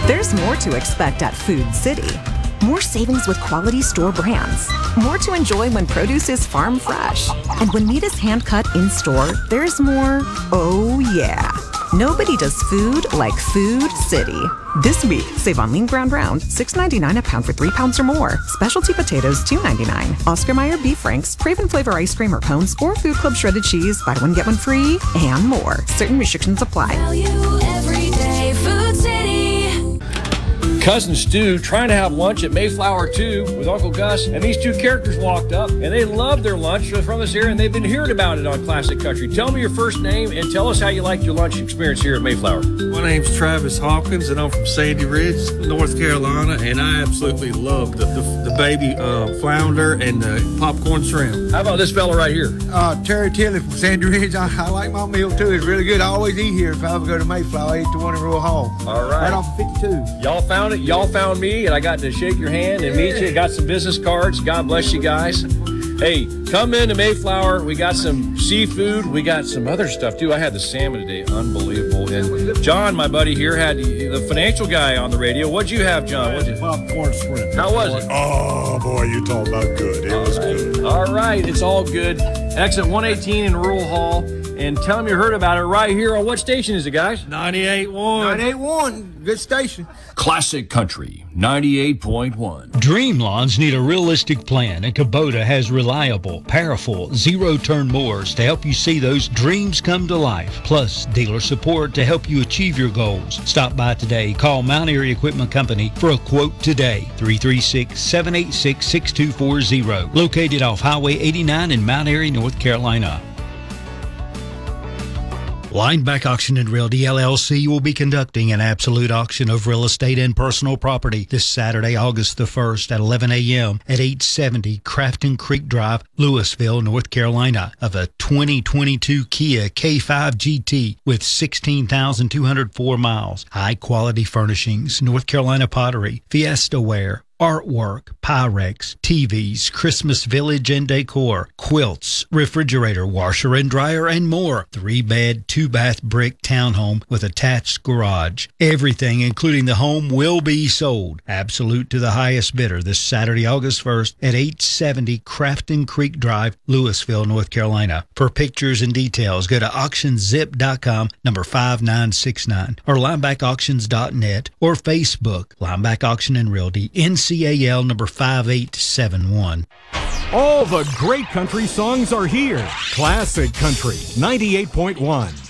There's more to expect at Food City. More savings with quality store brands. More to enjoy when produce is farm fresh. And when meat is hand-cut in-store, there's more, oh yeah. Nobody does food like Food City. This week, save on lean ground round, $6.99 a pound for 3 pounds or more. Specialty potatoes, $2.99. Oscar Mayer beef franks, Craven flavor ice cream or cones, or Food Club shredded cheese, buy one, get one free, and more. Certain restrictions apply. Value every day, Food City. Cousin Stu trying to have lunch at Mayflower 2 with Uncle Gus, and these two characters walked up, and they loved their lunch from this area, and they've been hearing about it on Classic Country. Tell me your first name, and tell us how you liked your lunch experience here at Mayflower. My name's Travis Hawkins, and I'm from Sandy Ridge, North Carolina, and I absolutely love the baby flounder and the popcorn shrimp. How about this fella right here? Terry Tilley from Sandy Ridge. I like my meal, too. It's really good. I always eat here. If I ever go to Mayflower, I eat the one in Rural Hall. All right. Right off of 52. Y'all found it. Y'all found me, and I got to shake your hand and meet you. Got some business cards. God bless you guys. Hey, come into Mayflower. We got some seafood. We got some other stuff, too. I had the salmon today. Unbelievable. And John, my buddy here, had the financial guy on the radio. What'd you have, John? What'd you? Popcorn shrimp. How was it? Oh, boy, you talk about good. It was good. All right. It's all good. Exit 118 in Rural Hall. And tell them you heard about it right here on what station is it, guys? 98.1. 98.1. Good station. Classic Country 98.1. Dream lawns need a realistic plan, and Kubota has reliable, powerful, zero-turn mowers to help you see those dreams come to life. Plus, dealer support to help you achieve your goals. Stop by today. Call Mount Airy Equipment Company for a quote today. 336-786-6240. Located off Highway 89 in Mount Airy, North Carolina. Lineback Auction and Realty LLC will be conducting an absolute auction of real estate and personal property this Saturday, August the 1st at 11 a.m. at 870 Crafton Creek Drive, Louisville, North Carolina, of a 2022 Kia K5 GT with 16,204 miles. High-quality furnishings, North Carolina pottery, Fiesta ware, artwork, Pyrex, TVs, Christmas Village and decor, quilts, refrigerator, washer and dryer, and more. 3-bed, 2-bath brick townhome with attached garage. Everything, including the home, will be sold. Absolute to the highest bidder this Saturday, August 1st at 870 Crafton Creek Drive, Louisville, North Carolina. For pictures and details, go to auctionzip.com, number 5969, or linebackauctions.net, or Facebook, Lineback Auction and Realty, NCAL number 5871. All the great country songs are here. Classic Country 98.1.